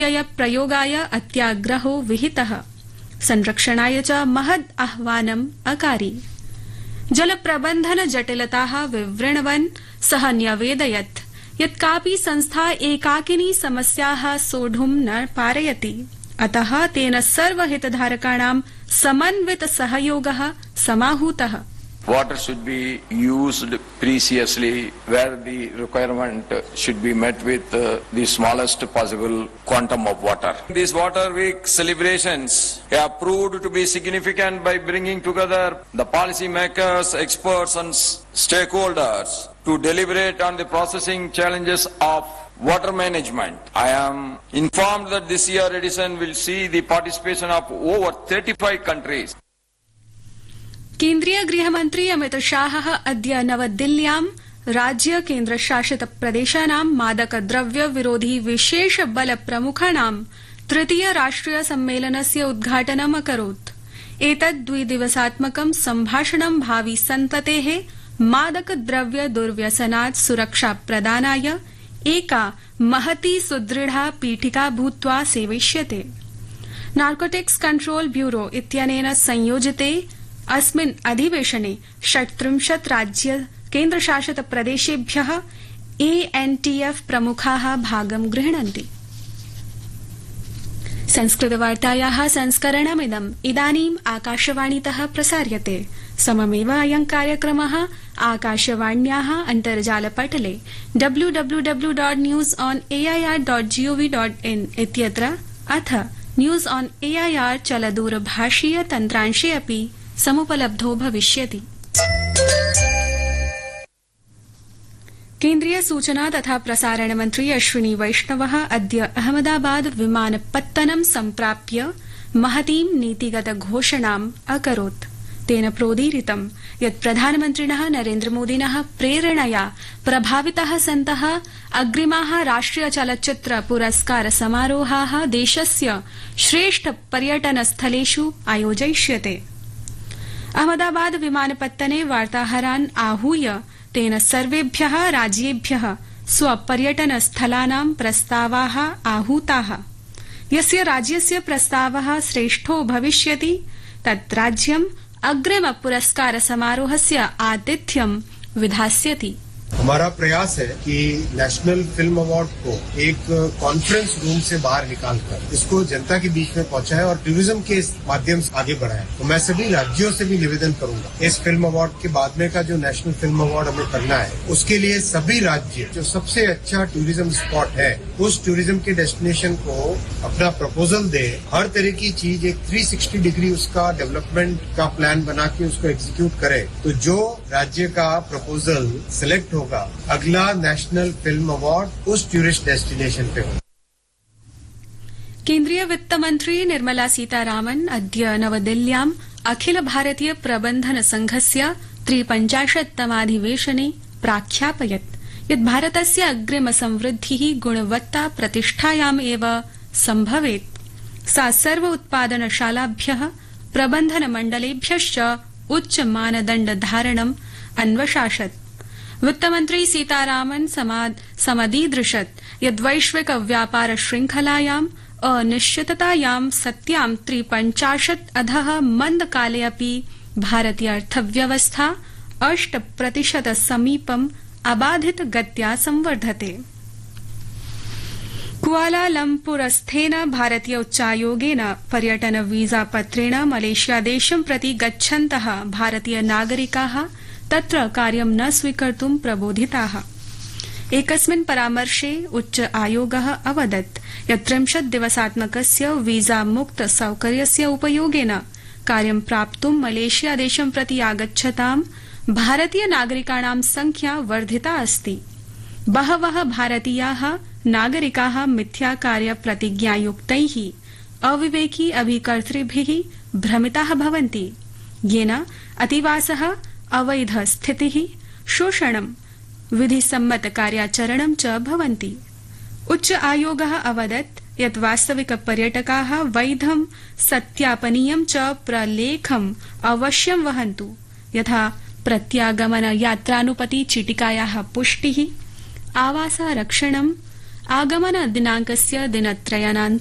प्रयोगाय अत्याग्रहो विहितः। संरक्षणाय च महद् आह्वानम् अकारी। जलप्रबन्धन जटिलताः विवृण्वन् सः न्यवेदयत् यत् कापि संस्था एकाकिनी समस्याः सोढुं न पारयति। अतः तेन सर्वहितधारकाणां समन्वित सहयोगः समाहूतः। Water should be used preciously where the requirement should be met with the smallest possible quantum of water. These Water Week celebrations have proved to be significant by bringing together the policy makers, experts and stakeholders to deliberate on the processing challenges of water management. I am informed that this year edition will see the participation of over 35 countries. केन्द्रीय गृहमन्त्री अमित शाहः अद्य नवदिल्ल्यां राज्य केन्द्रशासित प्रदेशानां मादकद्रव्य विरोधी विशेष बल प्रमुखाणां तृतीय राष्ट्रिय सम्मेलनस्य उद्घाटनम् अकरोत्। एतत् द्विदिवसात्मकं सम्भाषणं भावि सन्ततेः मादकद्रव्य दुर्व्यसनात् सुरक्षा प्रदानाय एका महती सुदृढा पीठिका भूत्वा सेविष्यते। नार्कोटिक्स कंट्रोल ब्यूरो इत्यनेन संयोजिते अस्मिन् अधिवेशने 36 राज्य केन्द्रशासित प्रदेशेभ्यः ANTF प्रमुखाः भागं गृह्णन्ति। संस्कृतवार्तायाः संस्करणमिदम् इदानीम् आकाशवाणीतः प्रसार्यते। सममेव अयं कार्यक्रमः आकाशवाण्याः अन्तर्जालपटले www.newsonair.gov.in इत्यत्र अथ न्यूज ऑन AIR चलदूरभाषीय तन्त्रांशे अपि समुपलब्धो भविष्यति। केन्द्रीय सूचना तथा प्रसारण मन्त्री अश्विनी वैष्णवः अद्य अहमदाबाद विमानपत्तनं सम्प्राप्य महतीं नीतिगत घोषणाम् अकरोत्। तेन प्रोदीरितं यत् प्रधानमन्त्रिणः नरेन्द्रमोदिनः प्रेरणया प्रभाविताः सन्तः अग्रिमाः राष्ट्रिय चलच्चित्र पुरस्कार समारोहाः देशस्य श्रेष्ठ पर्यटनस्थलेषु आयोजयिष्यते। अहमदाबाद विमानपत्तने वार्ताहरान् आहूय तेन सर्वेभ्यः राज्येभ्यः स्वपर्यटनस्थलानां प्रस्तावाः आहूताः। यस्य राज्यस्य प्रस्तावः श्रेष्ठो भविष्यति तत् राज्यम् अग्रिम पुरस्कार समारोहस्य आतिथ्यं विधास्यति। हमारा प्रयास है कि नेशनल फिल्म अवार्ड को एक कॉन्फ्रेंस रूम से बाहर निकालकर इसको जनता के बीच में पहुंचाए और टूरिज्म के माध्यम से आगे बढ़ाए। तो मैं सभी राज्यों से भी निवेदन करूंगा, इस फिल्म अवार्ड के बाद में का जो नेशनल फिल्म अवार्ड हमें करना है उसके लिए सभी राज्य जो सबसे अच्छा टूरिज्म स्पॉट है उस टूरिज्म के डेस्टिनेशन को अपना प्रपोजल दे। हर तरह की चीज एक 360 डिग्री उसका डेवलपमेंट का प्लान बना के उसको एग्जीक्यूट करे। तो जो राज्य का प्रपोजल सिलेक्ट होगा अगला नेशनल फिल्म अवार्ड उस टूरिस्ट डेस्टिनेशन पे होगा। केन्द्रीय वित्त मंत्री निर्मला सीतारामन् अद्य नवदिल्ल्याम् अखिल भारतीय प्रबन्धन संघस्य 53तमाधिवेशने प्राख्यापयत् यत् भारतस्य अग्रिम संवृद्धिः गुणवत्ता प्रतिष्ठायाम् एव सम्भवेत्। सा सर्व उत्पादनशालाभ्यः प्रबन्धन मण्डलेभ्यश्च उच्च मानदण्ड धारणम् अन्वशासत्। वित्तमन्त्री सीतारामन् समदीदृशत् यद् वैश्विक व्यापार श्रृंखलायाम् अनिश्चिततायां सत्यां 53 अधः मन्दकाले अपि भारतीय अर्थव्यवस्था 8% समीपम् अबाधित गत्या संवर्धते। कुआलालम्पुरस्थेन भारतीय उच्चायोगेन पर्यटन वीजा पत्रेण मलेशियादेशं प्रति गच्छन्तः भारतीय नागरिकाः तत्र कार्यं न स्वीकर्तुं प्रबोधिताः। एकस्मिन् परामर्शे उच्च आयोगः अवदत् यत् 30 दिवसात्मकस्य वीजा मुक्त सौकर्यस्य उपयोगेन कार्यं प्राप्तुं मलेशियादेशं प्रति आगच्छतां भारतीय नागरिकाणां संख्या वर्धिता अस्ति। बहवः भारतीयाः नागरिकाः मिथ्या कार्य प्रतिज्ञायुक्तैः अविवेकी अभिकर्तृभिः भ्रमिताः भवन्ति, येन अतिवासः, अवैध स्थितिः, शोषणं, विधिसम्मत कार्याचरणं च भवन्ति। उच्च आयोगः अवदत् यत् वास्तविक पर्यटकाः वैधं सत्यापनीयं च प्रलेखम् अवश्यं वहन्तु, यथा प्रत्यागमन यात्रानुपति चीटिकायाः पुष्टिः, आवासारक्षणम्, आगमन दिनाङ्कस्य दिनत्रयानान्तरं